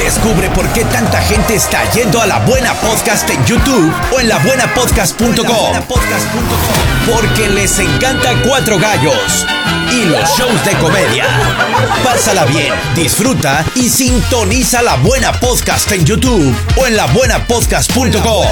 Descubre por qué tanta gente está yendo a La Buena Podcast en YouTube o en labuenapodcast.com. Porque les encanta Cuatro Gallos y los shows de comedia. Pásala bien, disfruta y sintoniza La Buena Podcast en YouTube o en labuenapodcast.com.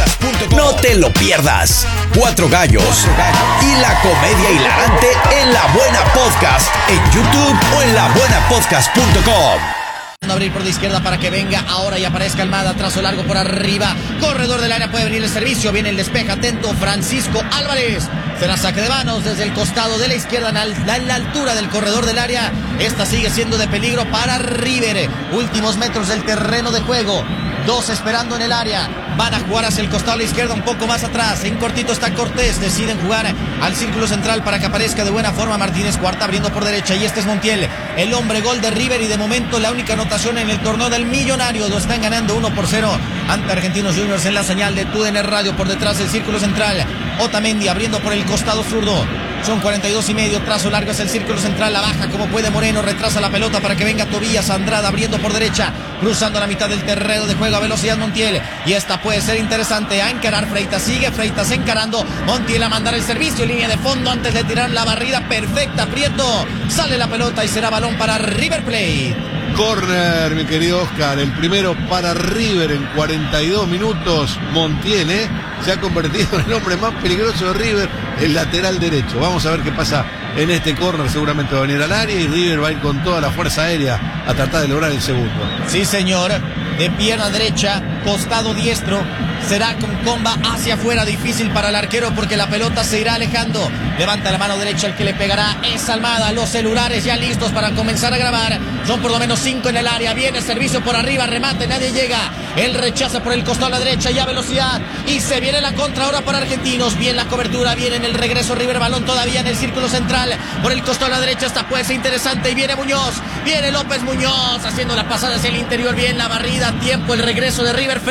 No te lo pierdas. Cuatro Gallos y la comedia hilarante en La Buena Podcast en YouTube o en labuenapodcast.com. Abrir por la izquierda para que venga ahora y aparezca Almada, trazo largo por arriba, corredor del área, puede venir el servicio, viene el despeje, atento Francisco Álvarez, será saque de manos desde el costado de la izquierda en la altura del corredor del área. Esta sigue siendo de peligro para River, últimos metros del terreno de juego, dos esperando en el área, van a jugar hacia el costado de la izquierda, un poco más atrás, en cortito está Cortés, deciden jugar al círculo central para que aparezca de buena forma Martínez Cuarta abriendo por derecha, y este es Montiel, el hombre gol de River, y de momento la única anotación en el torneo del Millonario, lo están ganando 1-0 ante Argentinos Juniors en la señal de TUDN Radio por detrás del círculo central. Otamendi abriendo por el costado zurdo. Son 42.5, trazo largo es el círculo central, la baja como puede Moreno, retrasa la pelota para que venga Tobías Andrada abriendo por derecha, cruzando la mitad del terreno de juego a velocidad Montiel, y esta puede ser interesante, a encarar Freitas, sigue Freitas encarando, Montiel a mandar el servicio, línea de fondo antes de tirar la barrida perfecta, Prieto, sale la pelota y será balón para River Plate. Corner, mi querido Oscar, el primero para River en 42 minutos. Montiel, se ha convertido en el hombre más peligroso de River, el lateral derecho. Vamos a ver qué pasa en este córner, seguramente va a venir al área y River va a ir con toda la fuerza aérea a tratar de lograr el segundo. Sí, señor, de pierna derecha, costado diestro, será con comba hacia afuera, difícil para el arquero porque la pelota se irá alejando. Levanta la mano derecha, el que le pegará es Almada, los celulares ya listos para comenzar a grabar, son por lo menos 5 en el área, viene servicio por arriba, remate, nadie llega, el rechaza por el costado a la derecha, ya velocidad, y se viene la contra ahora para Argentinos, bien la cobertura, viene en el regreso River, balón todavía en el círculo central, por el costado a la derecha, esta puede ser interesante, y viene Muñoz, viene López Muñoz, haciendo la pasada hacia el interior, bien la barrida, tiempo, el regreso de River,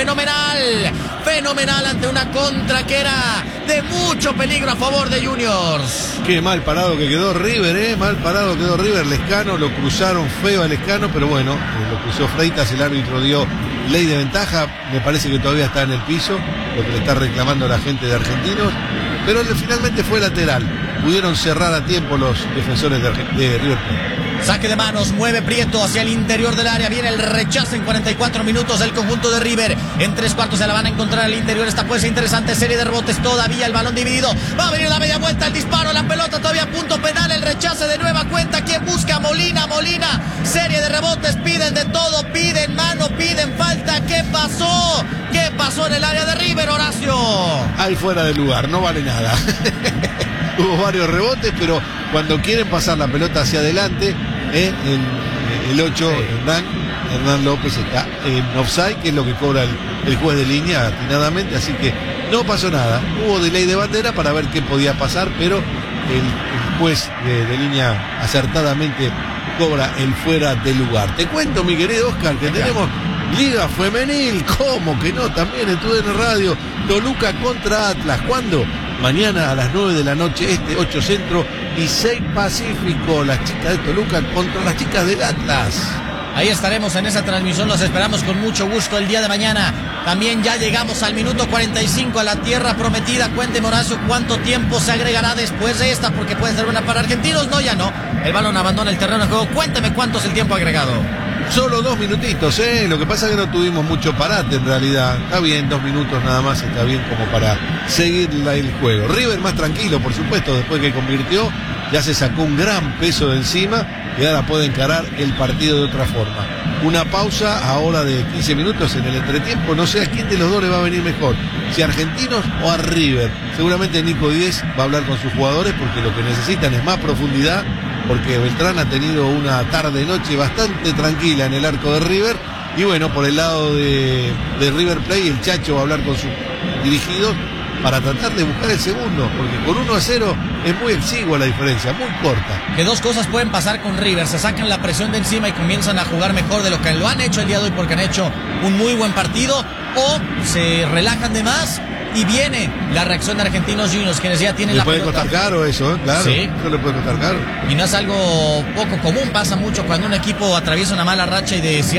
fenomenal ante una contra que era de mucho peligro a favor de Juniors. Qué mal parado que quedó River, mal parado quedó River. Lescano, lo cruzaron feo a Lescano, pero bueno, lo cruzó Freitas, el árbitro dio ley de ventaja, me parece que todavía está en el piso, lo que le está reclamando la gente de Argentinos, pero finalmente fue lateral, pudieron cerrar a tiempo los defensores de River Plate. Saque de manos, mueve Prieto hacia el interior del área, viene el rechazo en 44 minutos del conjunto de River, en 3/4 se la van a encontrar al interior, esta puede ser interesante, serie de rebotes, todavía el balón dividido, va a venir la media vuelta, el disparo, la pelota todavía a punto penal, el rechace de nueva cuenta, ¿quién busca? Molina, serie de rebotes, piden de todo, piden mano, piden falta, ¿qué pasó? ¿Qué pasó en el área de River, Horacio? Hay fuera de lugar, no vale nada. Hubo varios rebotes, pero cuando quieren pasar la pelota hacia adelante, el 8, Hernán López está en offside, que es lo que cobra el juez de línea atinadamente, así que no pasó nada. Hubo delay de bandera para ver qué podía pasar, pero el juez de línea acertadamente cobra el fuera de lugar. Te cuento, mi querido Oscar, que tenemos Liga Femenil, ¿cómo que no? También en TUDN Radio, Toluca contra Atlas. ¿Cuándo? Mañana a las 9 de la noche, 8 Centro y 6 Pacífico, las chicas de Toluca contra las chicas del Atlas. Ahí estaremos en esa transmisión, los esperamos con mucho gusto el día de mañana. También ya llegamos al minuto 45 a la tierra prometida. Cuénteme, Horacio, ¿cuánto tiempo se agregará después de esta? Porque puede ser una para Argentinos, no, ya no. El balón abandona el terreno de juego. Cuénteme cuánto es el tiempo agregado. Solo 2 minutitos, lo que pasa es que no tuvimos mucho parate en realidad. Está bien, 2 minutos nada más, está bien como para seguir el juego. River más tranquilo, por supuesto, después que convirtió, ya se sacó un gran peso de encima y ahora puede encarar el partido de otra forma. Una pausa ahora de 15 minutos en el entretiempo, no sé a quién de los dos le va a venir mejor, si a Argentinos o a River. Seguramente Nico Díez va a hablar con sus jugadores porque lo que necesitan es más profundidad, porque Beltrán ha tenido una tarde-noche bastante tranquila en el arco de River, y bueno, por el lado de River Plate, el Chacho va a hablar con sus dirigidos para tratar de buscar el segundo, porque con 1-0 es muy exigua la diferencia, muy corta. Que dos cosas pueden pasar con River: se sacan la presión de encima y comienzan a jugar mejor de lo que lo han hecho el día de hoy, porque han hecho un muy buen partido, o se relajan de más y viene la reacción de Argentinos Juniors, quienes ya tienen la pelota. Le puede costar caro eso, claro. Sí. Eso le puede costar caro. Y no es algo poco común, pasa mucho cuando un equipo atraviesa una mala racha y de